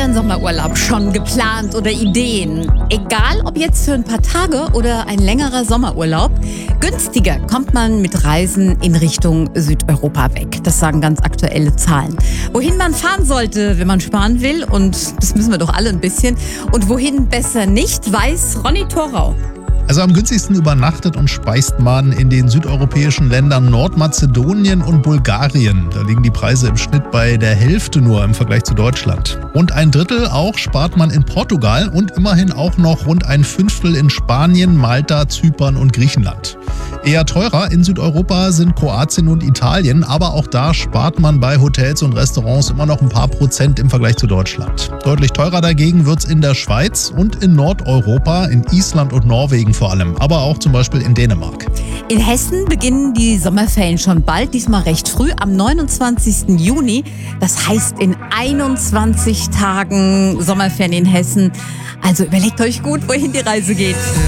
euren Sommerurlaub schon geplant oder Ideen? Egal, ob jetzt für ein paar Tage oder ein längerer Sommerurlaub, günstiger kommt man mit Reisen in Richtung Südeuropa weg. Das sagen ganz aktuelle Zahlen. Wohin man fahren sollte, wenn man sparen will, und das müssen wir doch alle ein bisschen, und wohin besser nicht, weiß Ronny Thorau. Also am günstigsten übernachtet und speist man in den südeuropäischen Ländern Nordmazedonien und Bulgarien. Da liegen die Preise im Schnitt bei der Hälfte nur im Vergleich zu Deutschland. Rund ein Drittel auch spart man in Portugal und immerhin auch noch rund ein Fünftel in Spanien, Malta, Zypern und Griechenland. Eher teurer in Südeuropa sind Kroatien und Italien, aber auch da spart man bei Hotels und Restaurants immer noch ein paar Prozent im Vergleich zu Deutschland. Deutlich teurer dagegen wird's in der Schweiz und in Nordeuropa, in Island und Norwegen vor allem, aber auch zum Beispiel in Dänemark. In Hessen beginnen die Sommerferien schon bald, diesmal recht früh, am 29. Juni. Das heißt in 21 Tagen Sommerferien in Hessen. Also überlegt euch gut, wohin die Reise geht.